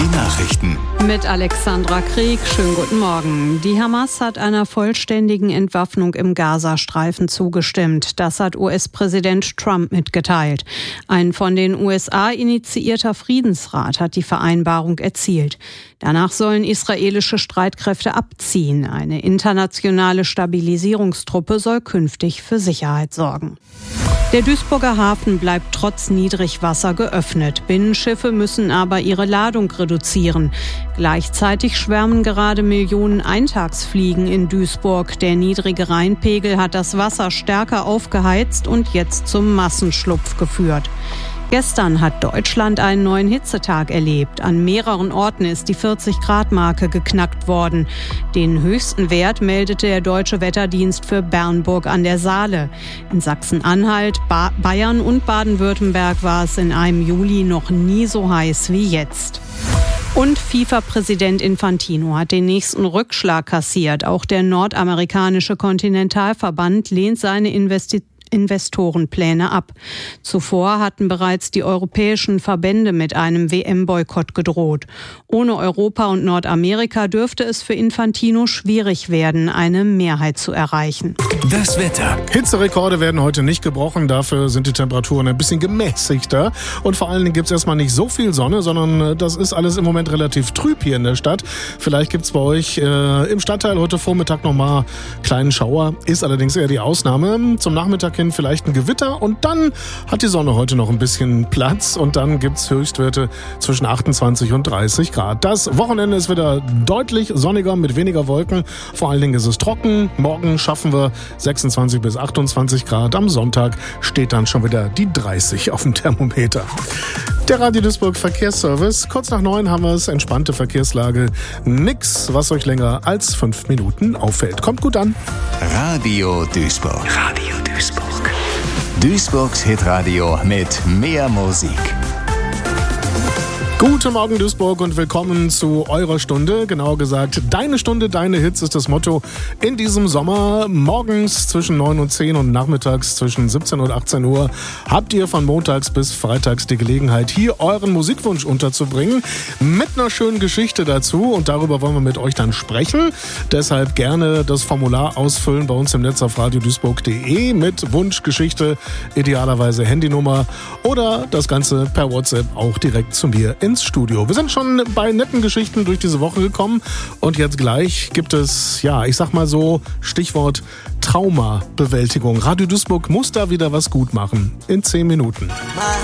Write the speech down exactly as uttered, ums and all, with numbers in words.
Nachrichten. Mit Alexandra Krieg, schönen guten Morgen. Die Hamas hat einer vollständigen Entwaffnung im Gazastreifen zugestimmt. Das hat U S-Präsident Trump mitgeteilt. Ein von den U S A initiierter Friedensrat hat die Vereinbarung erzielt. Danach sollen israelische Streitkräfte abziehen. Eine internationale Stabilisierungstruppe soll künftig für Sicherheit sorgen. Der Duisburger Hafen bleibt trotz Niedrigwasser geöffnet. Binnenschiffe müssen aber ihre Ladung reduzieren. Gleichzeitig schwärmen gerade Millionen Eintagsfliegen in Duisburg. Der niedrige Rheinpegel hat das Wasser stärker aufgeheizt und jetzt zum Massenschlupf geführt. Gestern hat Deutschland einen neuen Hitzetag erlebt. An mehreren Orten ist die vierzig-Grad-Marke geknackt worden. Den höchsten Wert meldete der Deutsche Wetterdienst für Bernburg an der Saale. In Sachsen-Anhalt, ba- Bayern und Baden-Württemberg war es in einem Juli noch nie so heiß wie jetzt. Und FIFA-Präsident Infantino hat den nächsten Rückschlag kassiert. Auch der nordamerikanische Kontinentalverband lehnt seine Investitionen Investorenpläne ab. Zuvor hatten bereits die europäischen Verbände mit einem W M-Boykott gedroht. Ohne Europa und Nordamerika dürfte es für Infantino schwierig werden, eine Mehrheit zu erreichen. Das Wetter. Hitzerekorde werden heute nicht gebrochen, dafür sind die Temperaturen ein bisschen gemäßigter. Und vor allen Dingen gibt es erstmal nicht so viel Sonne, sondern das ist alles im Moment relativ trüb hier in der Stadt. Vielleicht gibt es bei euch äh, im Stadtteil heute Vormittag nochmal kleinen Schauer, ist allerdings eher die Ausnahme. Zum Nachmittag vielleicht ein Gewitter und dann hat die Sonne heute noch ein bisschen Platz und dann gibt's Höchstwerte zwischen achtundzwanzig und dreißig Grad. Das Wochenende ist wieder deutlich sonniger mit weniger Wolken. Vor allen Dingen ist es trocken. Morgen schaffen wir sechsundzwanzig bis achtundzwanzig Grad. Am Sonntag steht dann schon wieder die dreißig auf dem Thermometer. Der Radio Duisburg Verkehrsservice. Kurz nach neun haben wir es. Entspannte Verkehrslage. Nix, was euch länger als fünf Minuten auffällt. Kommt gut an. Radio Duisburg. Radio Duisburg. Duisburgs Hitradio mit mehr Musik. Guten Morgen Duisburg und willkommen zu eurer Stunde. Genauer gesagt, deine Stunde, deine Hits ist das Motto in diesem Sommer. Morgens zwischen neun und zehn und nachmittags zwischen siebzehn und achtzehn Uhr habt ihr von montags bis freitags die Gelegenheit, hier euren Musikwunsch unterzubringen. Mit einer schönen Geschichte dazu und darüber wollen wir mit euch dann sprechen. Deshalb gerne das Formular ausfüllen bei uns im Netz auf radio duisburg punkt de mit Wunsch, Geschichte, idealerweise Handynummer oder das Ganze per WhatsApp auch direkt zu mir in ins Studio. Wir sind schon bei netten Geschichten durch diese Woche gekommen und jetzt gleich gibt es, ja, ich sag mal so, Stichwort Traumabewältigung. Radio Duisburg muss da wieder was gut machen. In zehn Minuten.